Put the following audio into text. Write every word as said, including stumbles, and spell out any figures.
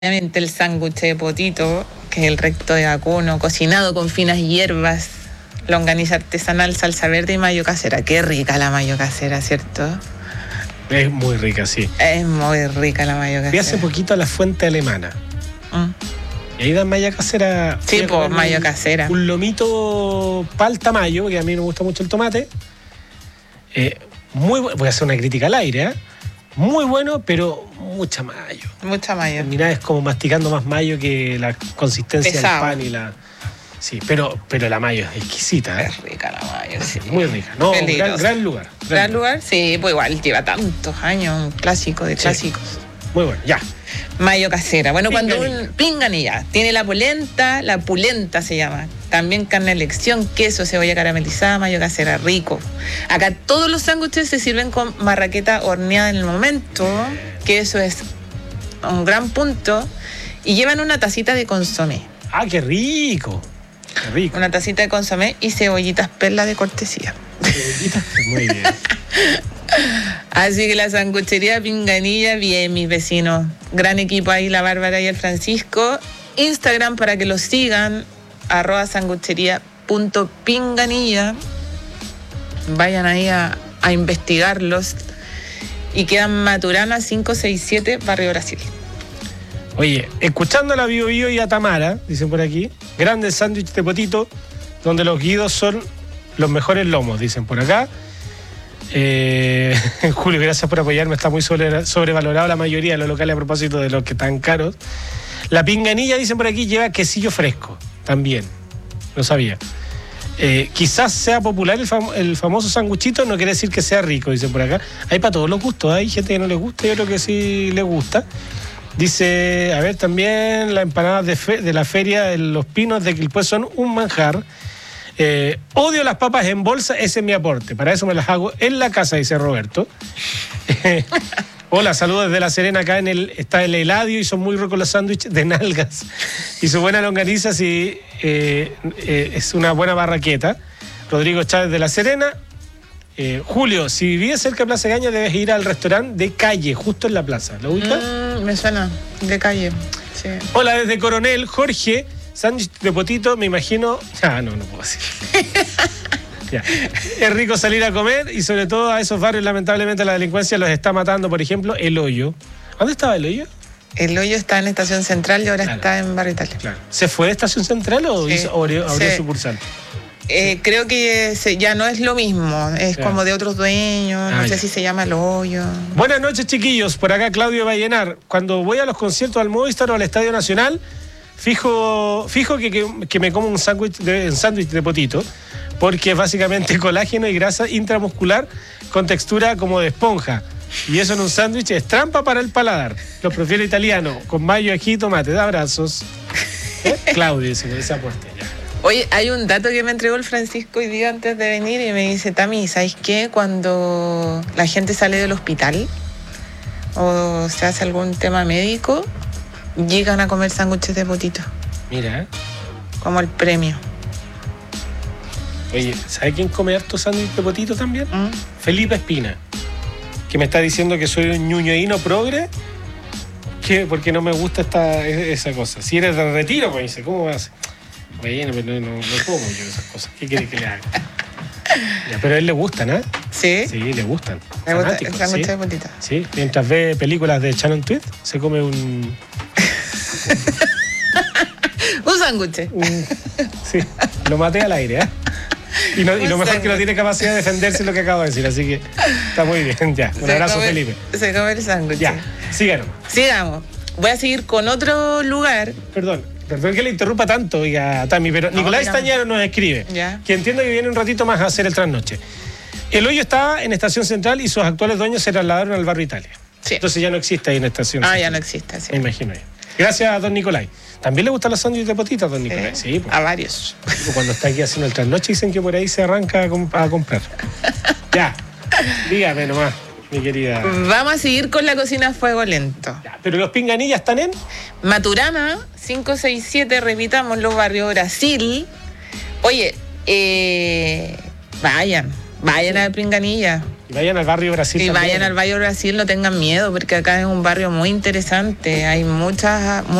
Obviamente el sándwich de potito, que es el recto de vacuno, cocinado con finas hierbas, longaniza artesanal, salsa verde y mayo casera. Qué rica la mayo casera, ¿cierto? Es muy rica, sí. Es muy rica la mayo casera. Vi hace poquito a la fuente alemana. Mm. Y ahí dan mayo casera. Sí, pues mayo casera. Un lomito palta mayo, porque a mí me gusta mucho el tomate. Eh, muy Voy a hacer una crítica al aire, ¿eh? Muy bueno, pero mucha mayo. Mucha mayo. Mirá, es como masticando más mayo que la consistencia Pesado. del pan y la... Sí, pero, pero la mayo es exquisita, ¿eh? Es rica la mayo, sí. Muy rica. No, un gran, gran lugar. Gran, ¿Gran lugar? lugar? Sí, pues igual lleva tantos años, un clásico de clásicos. Sí. Muy bueno, ya. Mayo casera. Bueno, Pinganilla. cuando un pinganilla tiene la polenta, la pulenta se llama. También carne de elección, queso, cebolla caramelizada, mayo casera, rico. Acá todos los sándwiches se sirven con marraqueta horneada en el momento, que eso es un gran punto. Y llevan una tacita de consomé. ¡Ah, qué rico! Qué rico. Una tacita de consomé y cebollitas perla de cortesía. Cebollitas, muy bien. Así que la sanguchería Pinganilla, bien, mis vecinos. Gran equipo ahí, la Bárbara y el Francisco. Instagram para que los sigan, arroba sanguchería punto pinganilla. Vayan ahí a, a investigarlos. Y quedan Maturana cinco seis siete, Barrio Brasil. Oye, escuchando a la Bio Bio y a Tamara, dicen por aquí, grandes sándwiches de potito, donde los guidos son los mejores lomos, dicen por acá. Eh, Julio, gracias por apoyarme, está muy sobre, sobrevalorado la mayoría de los locales a propósito de los que están caros. La pinganilla, dicen por aquí, lleva quesillo fresco, también, no sabía. Eh, quizás sea popular el, fam- el famoso sanguchito, no quiere decir que sea rico, dicen por acá. Hay para todos los gustos, hay gente que no le gusta y otro que sí le gusta. Dice, a ver, también las empanadas de, fe- de la feria de Los Pinos de Quilpué son un manjar. Eh, odio las papas en bolsa, ese es mi aporte. Para eso me las hago en la casa, dice Roberto. Hola, saludos desde La Serena. Acá en el, está el Eladio y son muy ricos los sándwiches de nalgas. Y su buena longaniza, sí, eh, eh, es una buena barraqueta. Rodrigo Chávez de La Serena. Eh, Julio, si vivías cerca de Plaza Gaña, debes ir al restaurante de calle, justo en la plaza. ¿Lo ubicas? Mm, me suena, de calle. Sí. Hola, desde Coronel, Jorge. Sándwich de potito, me imagino... Ah, no, no puedo decir. Ya. Es rico salir a comer y sobre todo a esos barrios, lamentablemente, la delincuencia los está matando. Por ejemplo, El Hoyo. ¿Dónde estaba El Hoyo? El Hoyo está en Estación Central y ahora Claro. está en Barrio Italia. Claro. ¿Se fue de Estación Central o Sí. hizo, abrió, abrió Sí. sucursal? Eh, creo que se, ya no es lo mismo, es Claro. como de otros dueños, no Ah, sé ya. si se llama El Hoyo. Buenas noches, chiquillos. Por acá Claudio Vallenar. Cuando voy a los conciertos al Movistar o al Estadio Nacional, fijo, fijo que, que, que me como un sándwich de, un sándwich de potito, porque es básicamente colágeno y grasa intramuscular con textura como de esponja. Y eso en un sándwich es trampa para el paladar. Lo prefiero italiano, con mayo, ají y tomate. Da abrazos. ¿Eh? Claudio dice, con ese aporte. Ya. Oye, hay un dato que me entregó el Francisco hoy día antes de venir y me dice, Tami, ¿sabes qué? Cuando la gente sale del hospital o se hace algún tema médico, llegan a comer sándwiches de potito, Mira, ¿eh? como el premio. Oye, ¿sabe quién come harto sándwich de potito también? ¿Mm? Felipe Espina, que me está diciendo que soy un ñuñoíno progre, que porque no me gusta esta, esa cosa. Si eres de retiro, pues dice, ¿cómo vas? Bueno, pero no, no, no como yo esas cosas. ¿Qué quiere que le haga? Ya, pero a él le gustan, ¿eh? ¿Sí? Sí, le gustan. Me gusta el Fanáticos, sándwich ¿sí? de potito. Sí, mientras ve películas de Shannon Tweed, se come un... Un sándwich. un sí, lo maté al aire, ¿eh? Y, no, y lo mejor que no tiene capacidad de defenderse es lo que acabo de decir, así que está muy bien, ya. Un Se abrazo, come- Felipe. Se come el sándwich. Ya, síganos. Sigamos. Voy a seguir con otro lugar. Perdón, perdón que le interrumpa tanto, oiga, Tami, pero No, Nicolás digamos. Estañaro nos escribe, Ya. que entiendo que viene un ratito más a hacer el trasnoche. El Hoyo estaba en Estación Central y sus actuales dueños se trasladaron al Barrio Italia. Sí. Entonces ya no existe ahí en Estación Ah, Central. ya no existe. Sí. Me imagino yo. Gracias a don Nicolás. ¿También le gustan los sándwiches de potito a don Sí. Nicolás? Sí, pues. A varios. Cuando está aquí haciendo el trasnoche dicen que por ahí se arranca a, comp- a comprar. Ya, dígame nomás, mi querida. Vamos a seguir con la cocina a fuego lento. Ya, pero los pinganillas están en... Maturana, cinco seis siete, repitamos, los Barrio Brasil. Oye, eh, vayan, vayan a Pinganilla. Y vayan al barrio Brasil. Y también. vayan al barrio Brasil, no tengan miedo, porque acá es un barrio muy interesante. Hay muchas